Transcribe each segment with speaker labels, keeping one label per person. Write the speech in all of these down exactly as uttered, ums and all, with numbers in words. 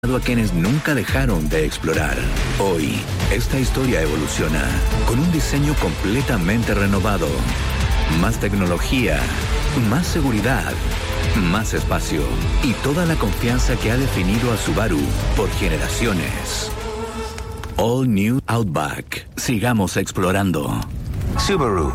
Speaker 1: a quienes nunca dejaron de explorar. Hoy, esta historia evoluciona con un diseño completamente renovado. Más tecnología, más seguridad, más espacio y toda la confianza que ha definido a Subaru por generaciones. All New Outback. Sigamos explorando. Subaru.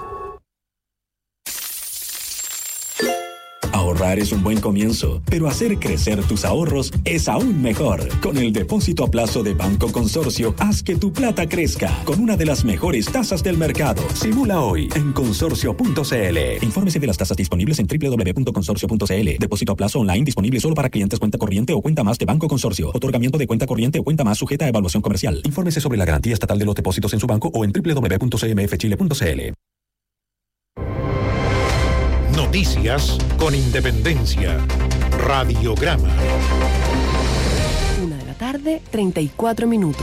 Speaker 2: Ahorrar es un buen comienzo, pero hacer crecer tus ahorros es aún mejor. Con el depósito a plazo de Banco Consorcio, haz que tu plata crezca con una de las mejores tasas del mercado. Simula hoy en consorcio punto c l. Infórmese de las tasas disponibles en doble u doble u doble u punto consorcio punto c l. Depósito a plazo online disponible solo para clientes cuenta corriente o cuenta más de Banco Consorcio. Otorgamiento de cuenta corriente o cuenta más sujeta a evaluación comercial. Infórmese sobre la garantía estatal de los depósitos en su banco o en doble u doble u doble u punto c m f chile punto c l.
Speaker 3: Noticias con Independencia. Radiograma.
Speaker 4: Una de la tarde, treinta y cuatro minutos.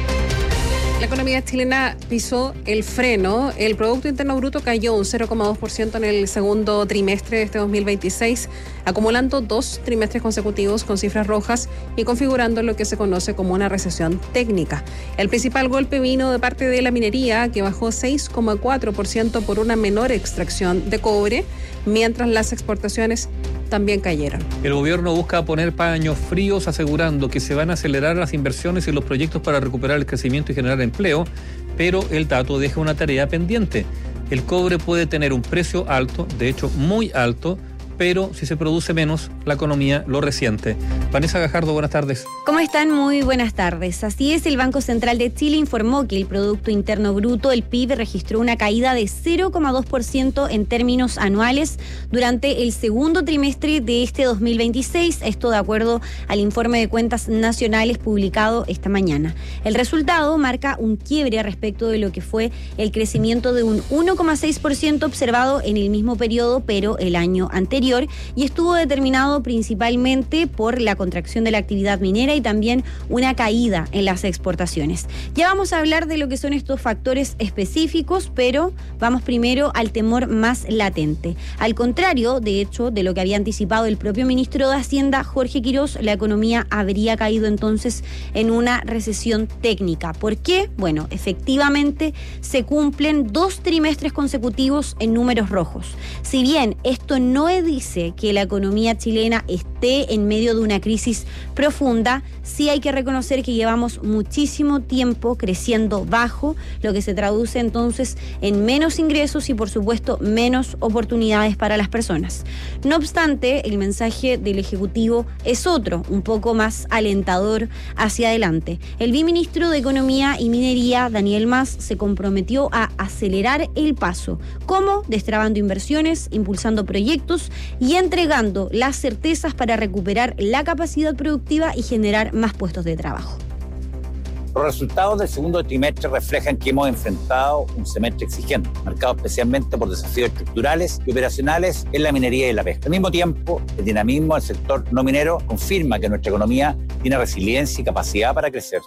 Speaker 5: La economía chilena pisó el freno. El Producto Interno Bruto cayó un cero coma dos por ciento en el segundo trimestre de este dos mil veintiséis, acumulando dos trimestres consecutivos con cifras rojas y configurando lo que se conoce como una recesión técnica. El principal golpe vino de parte de la minería, que bajó seis coma cuatro por ciento por una menor extracción de cobre, mientras las exportaciones también cayeron.
Speaker 6: El gobierno busca poner paños fríos asegurando que se van a acelerar las inversiones y los proyectos para recuperar el crecimiento y generar empleo, pero el dato deja una tarea pendiente. El cobre puede tener un precio alto, de hecho muy alto, pero si se produce menos, la economía lo resiente. Vanessa Gajardo, buenas tardes.
Speaker 7: ¿Cómo están? Muy buenas tardes. Así es, el Banco Central de Chile informó que el Producto Interno Bruto, el P I B, registró una caída de cero coma dos por ciento en términos anuales durante el segundo trimestre de este dos mil veintiséis, esto de acuerdo al informe de cuentas nacionales publicado esta mañana. El resultado marca un quiebre respecto de lo que fue el crecimiento de un uno coma seis por ciento observado en el mismo periodo, pero el año anterior, y estuvo determinado principalmente por la contracción de la actividad minera y también una caída en las exportaciones. Ya vamos a hablar de lo que son estos factores específicos, pero vamos primero al temor más latente. Al contrario, de hecho, de lo que había anticipado el propio ministro de Hacienda, Jorge Quirós, la economía habría caído entonces en una recesión técnica. ¿Por qué? Bueno, efectivamente se cumplen dos trimestres consecutivos en números rojos. Si bien esto no es dice que la economía chilena esté en medio de una crisis profunda, sí hay que reconocer que llevamos muchísimo tiempo creciendo bajo, lo que se traduce entonces en menos ingresos y por supuesto menos oportunidades para las personas. No obstante, el mensaje del Ejecutivo es otro, un poco más alentador hacia adelante. El viceministro de Economía y Minería, Daniel Mas, se comprometió a acelerar el paso. ¿Cómo? Destrabando inversiones, impulsando proyectos y entregando las certezas para recuperar la capacidad productiva y generar más puestos de trabajo.
Speaker 8: Los resultados del segundo trimestre reflejan que hemos enfrentado un semestre exigente, marcado especialmente por desafíos estructurales y operacionales en la minería y la pesca. Al mismo tiempo, el dinamismo del sector no minero confirma que nuestra economía tiene resiliencia y capacidad para crecer.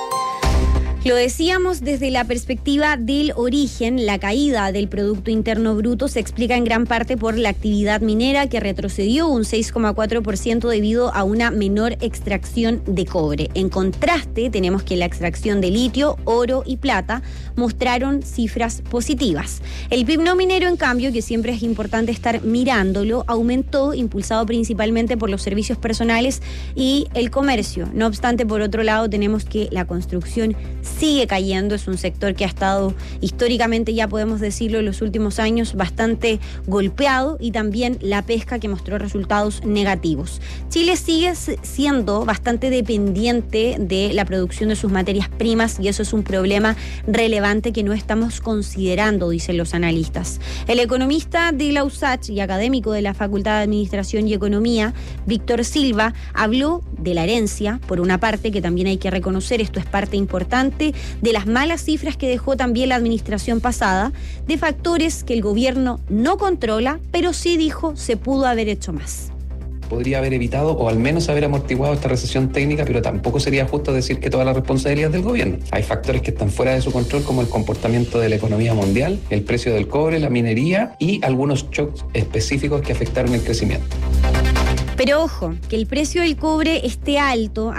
Speaker 7: Lo decíamos desde la perspectiva del origen, la caída del Producto Interno Bruto se explica en gran parte por la actividad minera, que retrocedió un seis coma cuatro por ciento debido a una menor extracción de cobre. En contraste, tenemos que la extracción de litio, oro y plata mostraron cifras positivas. El P I B no minero, en cambio, que siempre es importante estar mirándolo, aumentó, impulsado principalmente por los servicios personales y el comercio. No obstante, por otro lado, tenemos que la construcción sigue cayendo, es un sector que ha estado históricamente, ya podemos decirlo, en los últimos años bastante golpeado, y también la pesca, que mostró resultados negativos. Chile sigue siendo bastante dependiente de la producción de sus materias primas y eso es un problema relevante que no estamos considerando, dicen los analistas. El economista de la U S A C y académico de la Facultad de Administración y Economía, Víctor Silva, habló de la herencia, por una parte, que también hay que reconocer, esto es parte importante de las malas cifras que dejó también la administración pasada, de factores que el gobierno no controla, pero sí dijo se pudo haber hecho más.
Speaker 9: Podría haber evitado o al menos haber amortiguado esta recesión técnica, pero tampoco sería justo decir que toda la responsabilidad es del gobierno. Hay factores que están fuera de su control, como el comportamiento de la economía mundial, el precio del cobre, la minería y algunos shocks específicos que afectaron el crecimiento.
Speaker 7: Pero ojo, que el precio del cobre esté alto